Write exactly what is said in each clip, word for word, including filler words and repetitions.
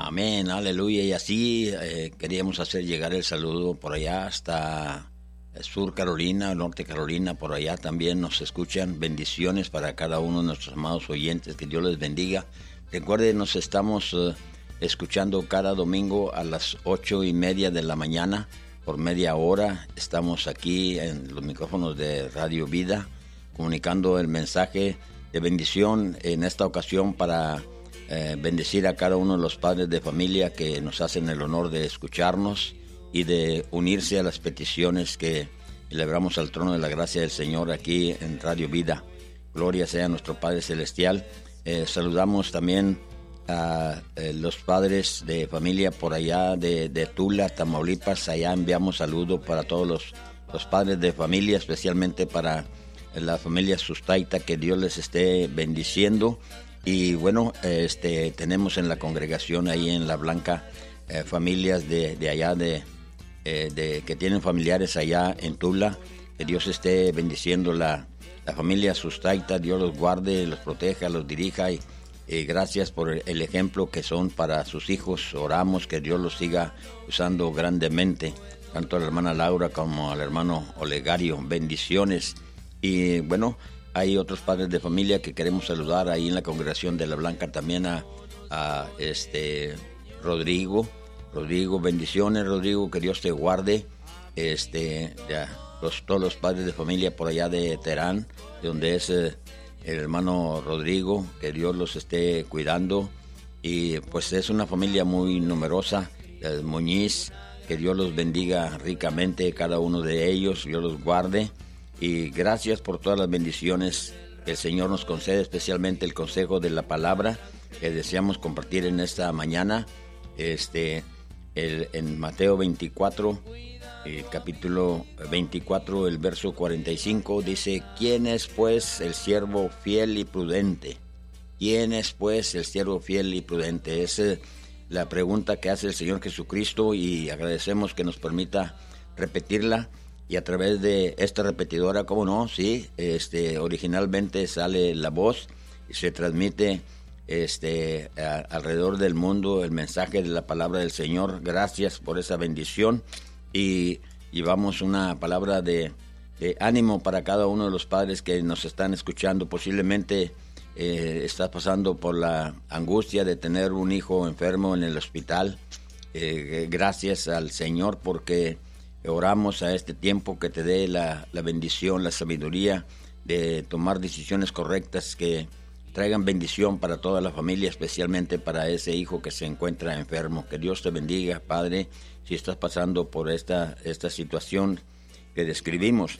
Amén, aleluya. Y así eh, queríamos hacer llegar el saludo por allá hasta Sur Carolina, Norte Carolina, por allá también nos escuchan. Bendiciones para cada uno de nuestros amados oyentes, que Dios les bendiga. Recuerden, nos estamos eh, escuchando cada domingo a las ocho y media de la mañana, por media hora. Estamos aquí en los micrófonos de Radio Vida, comunicando el mensaje de bendición en esta ocasión para eh, bendecir a cada uno de los padres de familia que nos hacen el honor de escucharnos y de unirse a las peticiones que celebramos al trono de la gracia del Señor aquí en Radio Vida. Gloria sea a nuestro Padre Celestial. Eh, saludamos también a eh, los padres de familia por allá de, de Tula, Tamaulipas. Allá enviamos saludos para todos los, los padres de familia, especialmente para la familia Sustaita, que Dios les esté bendiciendo. Y bueno, este tenemos en la congregación ahí en La Blanca eh, familias de, de allá de, eh, de que tienen familiares allá en Tula. Que Dios esté bendiciendo la, la familia Sustaita. Dios los guarde, los proteja, los dirija y eh, gracias por el ejemplo que son para sus hijos. Oramos que Dios los siga usando grandemente, tanto a la hermana Laura como al hermano Olegario. Bendiciones. Y bueno, hay otros padres de familia que queremos saludar ahí en la congregación de La Blanca, también a, a este Rodrigo. Rodrigo, bendiciones, Rodrigo, que Dios te guarde. Este, ya, los, todos los padres de familia por allá de Terán, de donde es eh, el hermano Rodrigo, que Dios los esté cuidando. Y pues es una familia muy numerosa, el Muñiz, que Dios los bendiga ricamente, cada uno de ellos, Dios los guarde. Y gracias por todas las bendiciones que el Señor nos concede, especialmente el consejo de la palabra que deseamos compartir en esta mañana. Este, el, en Mateo veinticuatro, el capítulo veinticuatro, el verso cuarenta y cinco, dice: ¿Quién es pues el siervo fiel y prudente? ¿Quién es pues el siervo fiel y prudente? Es eh, la pregunta que hace el Señor Jesucristo, y agradecemos que nos permita repetirla. Y a través de esta repetidora, ¿cómo no? Sí, este, originalmente sale la voz y se transmite este, a, alrededor del mundo el mensaje de la palabra del Señor. Gracias por esa bendición. Y llevamos una palabra de, de ánimo para cada uno de los padres que nos están escuchando. Posiblemente eh, estás pasando por la angustia de tener un hijo enfermo en el hospital. Eh, gracias al Señor porque oramos a este tiempo que te dé la, la bendición, la sabiduría de tomar decisiones correctas que traigan bendición para toda la familia, especialmente para ese hijo que se encuentra enfermo. Que Dios te bendiga, Padre, si estás pasando por esta, esta situación que describimos.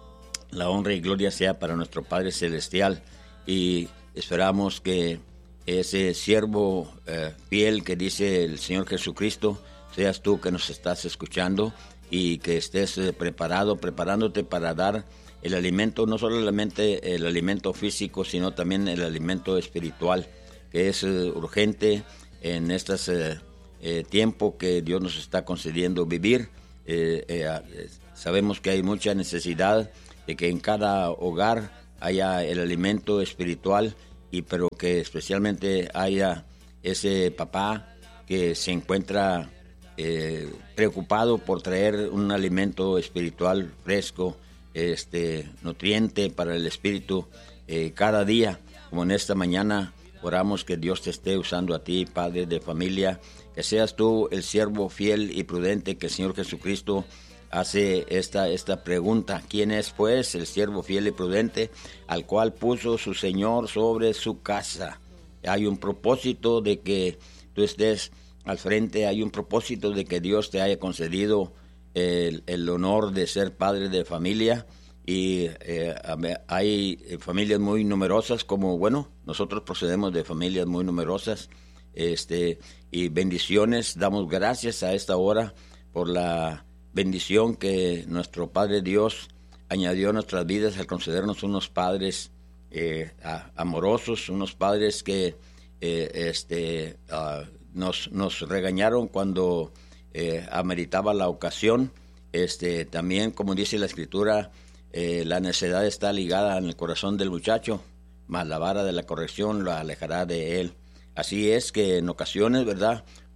La honra y gloria sea para nuestro Padre Celestial, y esperamos que ese siervo eh, fiel que dice el Señor Jesucristo seas tú que nos estás escuchando, y que estés eh, preparado, preparándote para dar el alimento, no solamente el alimento físico, sino también el alimento espiritual, que es eh, urgente en este eh, eh, tiempo que Dios nos está concediendo vivir. Eh, eh, sabemos que hay mucha necesidad de que en cada hogar haya el alimento espiritual, y pero que especialmente haya ese papá que se encuentra Eh, preocupado por traer un alimento espiritual fresco, este, nutriente para el espíritu eh, cada día. Como en esta mañana oramos que Dios te esté usando a ti, padre de familia, que seas tú el siervo fiel y prudente, que el Señor Jesucristo hace esta, esta pregunta: ¿quién es pues el siervo fiel y prudente, al cual puso su Señor sobre su casa? Hay un propósito de que tú estés al frente, hay un propósito de que Dios te haya concedido el, el honor de ser padre de familia, y eh, hay familias muy numerosas, como bueno, nosotros procedemos de familias muy numerosas, este, y bendiciones. Damos gracias a esta hora por la bendición que nuestro Padre Dios añadió a nuestras vidas al concedernos unos padres eh, amorosos, unos padres que eh, este uh, Nos, nos regañaron cuando eh, ameritaba la ocasión. Este, también, como dice la Escritura, eh, la necedad está ligada en el corazón del muchacho, mas la vara de la corrección lo alejará de él. Así es que en ocasiones, ¿verdad?,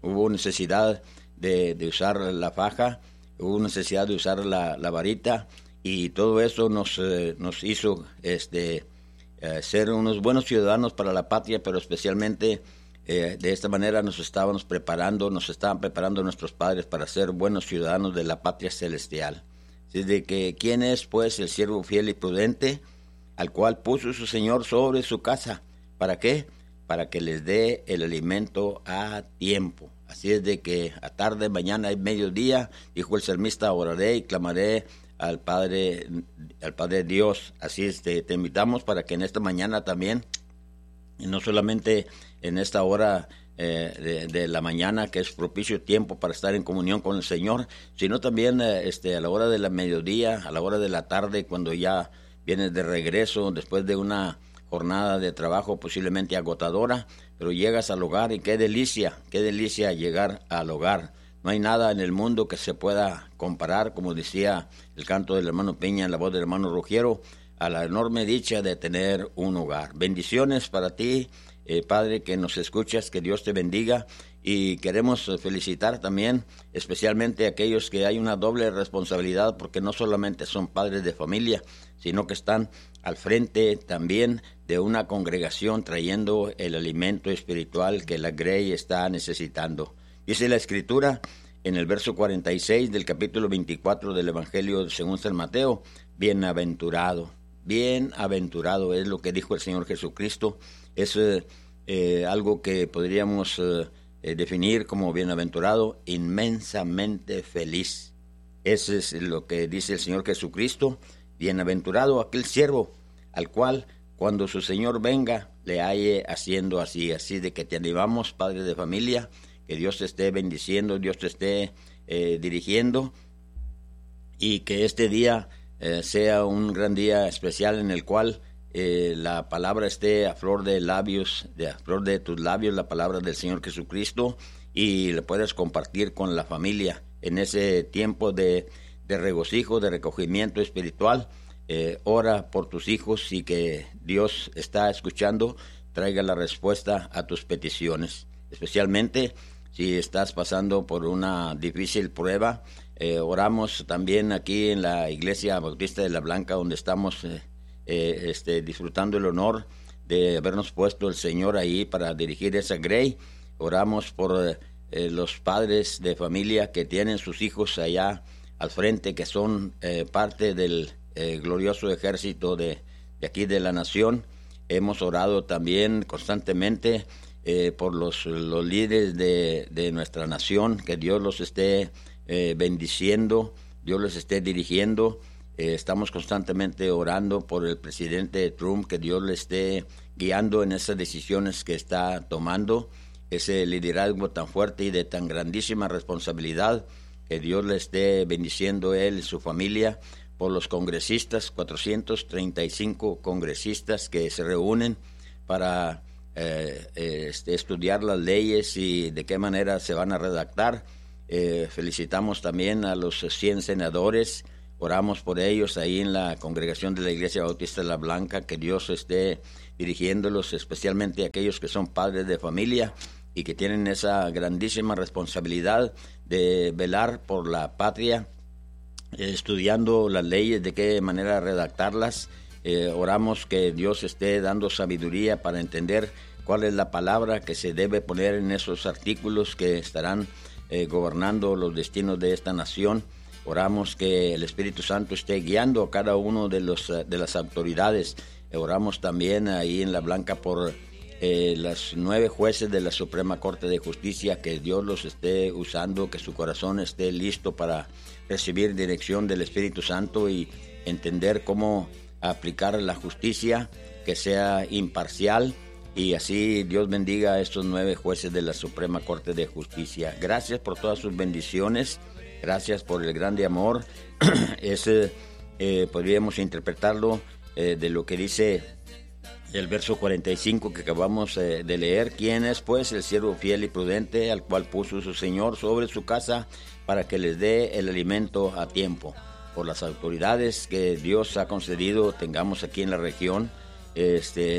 hubo necesidad de, de usar la faja, hubo necesidad de usar la, la varita, y todo eso nos, eh, nos hizo este, eh, ser unos buenos ciudadanos para la patria, pero especialmente eh, de esta manera nos estábamos preparando, nos estaban preparando nuestros padres para ser buenos ciudadanos de la patria celestial. Desde que, ¿quién es pues el siervo fiel y prudente, al cual puso su Señor sobre su casa? ¿Para qué? Para que les dé el alimento a tiempo. Así es de que a tarde, mañana y mediodía, dijo el salmista, oraré y clamaré al Padre, al Padre Dios. Así es, te, te invitamos para que en esta mañana también, y no solamente en esta hora eh, de, de la mañana, que es propicio tiempo para estar en comunión con el Señor, sino también eh, este, a la hora de la mediodía, a la hora de la tarde, cuando ya vienes de regreso después de una jornada de trabajo posiblemente agotadora, pero llegas al hogar y qué delicia, qué delicia llegar al hogar. No hay nada en el mundo que se pueda comparar, como decía el canto del hermano Peña en la voz del hermano Rugiero, a la enorme dicha de tener un hogar. Bendiciones para ti, eh, Padre, que nos escuchas, que Dios te bendiga, y queremos felicitar también especialmente a aquellos que hay una doble responsabilidad, porque no solamente son padres de familia, sino que están al frente también de una congregación trayendo el alimento espiritual que la Grey está necesitando. Dice la Escritura en el verso cuarenta y seis del capítulo veinticuatro del Evangelio según San Mateo, bienaventurado, bienaventurado es lo que dijo el Señor Jesucristo. Es eh, eh, algo que podríamos eh, eh, definir como bienaventurado, inmensamente feliz. Ese es lo que dice el Señor Jesucristo. Bienaventurado aquel siervo al cual cuando su Señor venga le halle haciendo así. Así de que te animamos, padre de familia, que Dios te esté bendiciendo, Dios te esté eh, dirigiendo, y que este día eh, sea un gran día especial en el cual eh, la palabra esté a flor de labios, de a flor de tus labios, la palabra del Señor Jesucristo, y la puedas compartir con la familia en ese tiempo de, de regocijo, de recogimiento espiritual. Eh, ora por tus hijos, y que Dios está escuchando, traiga la respuesta a tus peticiones, especialmente si estás pasando por una difícil prueba. Eh, oramos también aquí en la Iglesia Bautista de La Blanca, donde estamos eh, eh, este, disfrutando el honor de habernos puesto el Señor ahí para dirigir esa Grey. Oramos por eh, los padres de familia que tienen sus hijos allá al frente, que son eh, parte del eh, glorioso ejército de, de aquí de la nación. Hemos orado también constantemente Eh, por los, los líderes de, de nuestra nación, que Dios los esté eh, bendiciendo, Dios los esté dirigiendo. Eh, estamos constantemente orando por el presidente Trump, que Dios le esté guiando en esas decisiones que está tomando, ese liderazgo tan fuerte y de tan grandísima responsabilidad, que Dios le esté bendiciendo él y su familia. Por los congresistas, cuatrocientos treinta y cinco congresistas que se reúnen para Eh, eh, este, estudiar las leyes y de qué manera se van a redactar. Eh, felicitamos también a los cien senadores, oramos por ellos ahí en la congregación de la Iglesia Bautista de La Blanca, que Dios esté dirigiéndolos, especialmente a aquellos que son padres de familia y que tienen esa grandísima responsabilidad de velar por la patria, eh, estudiando las leyes, de qué manera redactarlas. Eh, oramos que Dios esté dando sabiduría para entender cuál es la palabra que se debe poner en esos artículos que estarán eh, gobernando los destinos de esta nación. Oramos que el Espíritu Santo esté guiando a cada uno de, los, de las autoridades. Eh, oramos también ahí en La Blanca por eh, las nueve jueces de la Suprema Corte de Justicia, que Dios los esté usando, que su corazón esté listo para recibir dirección del Espíritu Santo y entender cómo aplicar la justicia, que sea imparcial, y así Dios bendiga a estos nueve jueces de la Suprema Corte de Justicia. Gracias por todas sus bendiciones, gracias por el grande amor. Ese eh, podríamos interpretarlo eh, de lo que dice el verso cuarenta y cinco que acabamos eh, de leer. ¿Quién es pues el siervo fiel y prudente, al cual puso su Señor sobre su casa para que les dé el alimento a tiempo? Por las autoridades que Dios ha concedido tengamos aquí en la región, este,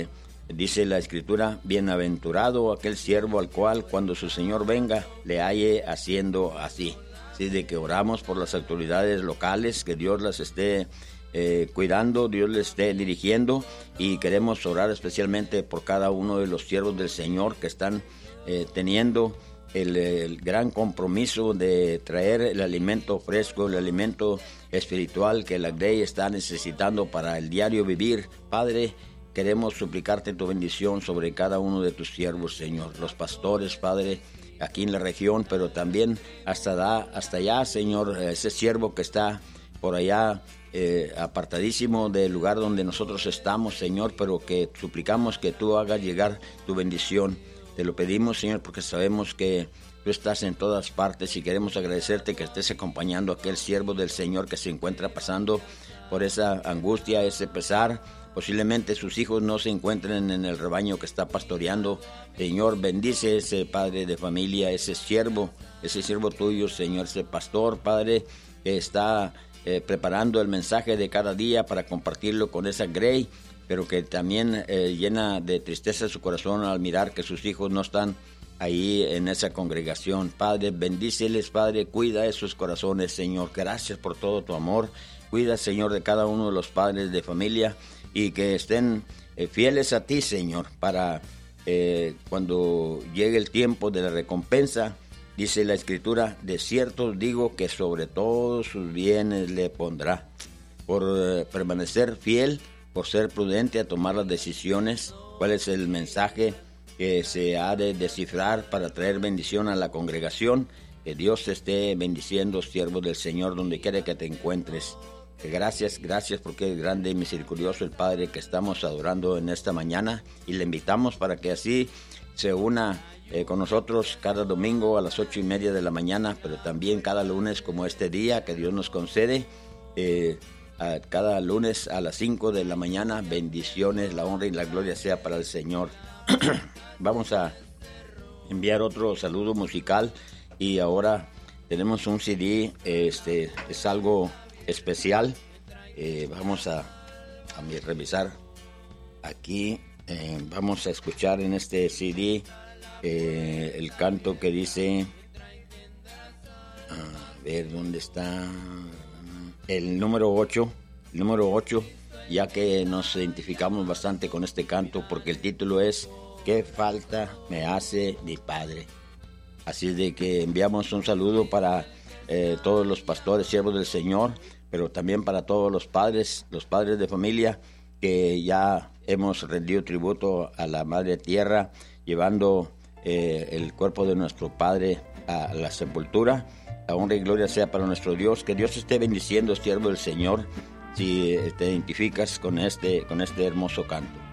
Dice la Escritura, bienaventurado aquel siervo al cual cuando su Señor venga le halle haciendo así. Así de que oramos por las autoridades locales, que Dios las esté eh, cuidando, Dios les esté dirigiendo, y queremos orar especialmente por cada uno de los siervos del Señor que están eh, teniendo el, el gran compromiso de traer el alimento fresco, el alimento espiritual que la Grey está necesitando para el diario vivir. Padre, queremos suplicarte tu bendición sobre cada uno de tus siervos, Señor. Los pastores, Padre, aquí en la región, pero también hasta, da, hasta allá, Señor, ese siervo que está por allá eh, apartadísimo del lugar donde nosotros estamos, Señor, pero que suplicamos que tú hagas llegar tu bendición. Te lo pedimos, Señor, porque sabemos que tú estás en todas partes y queremos agradecerte que estés acompañando a aquel siervo del Señor que se encuentra pasando por esa angustia, ese pesar. Posiblemente sus hijos no se encuentren en el rebaño que está pastoreando. Señor, bendice ese padre de familia, ese siervo, ese siervo tuyo, Señor, ese pastor, Padre, que está eh, preparando el mensaje de cada día para compartirlo con esa Grey, pero que también eh, llena de tristeza su corazón al mirar que sus hijos no están ahí en esa congregación. Padre, bendíceles, Padre, cuida esos corazones, Señor. Gracias por todo tu amor. Cuida, Señor, de cada uno de los padres de familia, y que estén eh, fieles a ti, Señor, para eh, cuando llegue el tiempo de la recompensa. Dice la Escritura, de cierto digo que sobre todos sus bienes le pondrá. Por eh, permanecer fiel, por ser prudente a tomar las decisiones, cuál es el mensaje que se ha de descifrar para traer bendición a la congregación. Que Dios te esté bendiciendo, siervo del Señor, donde quiera que te encuentres. Gracias, gracias porque es grande y misericordioso el Padre que estamos adorando en esta mañana, y le invitamos para que así se una eh, con nosotros cada domingo a las ocho y media de la mañana, pero también cada lunes como este día que Dios nos concede, eh, a cada lunes a las cinco de la mañana. Bendiciones, la honra y la gloria sea para el Señor. Vamos a enviar otro saludo musical, y ahora tenemos un C D, este es algo especial. Eh, vamos a, a revisar aquí, eh, vamos a escuchar en este C D eh, el canto que dice, a ver dónde está, el número ocho, el número ocho, ya que nos identificamos bastante con este canto porque el título es ¿Qué falta me hace mi Padre? Así de que enviamos un saludo para eh, todos los pastores, siervos del Señor, pero también para todos los padres, los padres de familia, que ya hemos rendido tributo a la Madre Tierra, llevando eh, el cuerpo de nuestro Padre a la sepultura. La honra y gloria sea para nuestro Dios. Que Dios esté bendiciendo, siervo del Señor, si te identificas con este, con este hermoso canto.